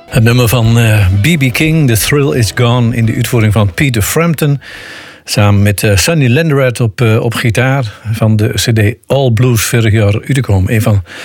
Het nummer van B.B. King, The Thrill Is Gone, in de uitvoering van Peter Frampton. Samen met Sonny Landreth op gitaar van de cd All Blues vorig jaar uitgekomen. Een van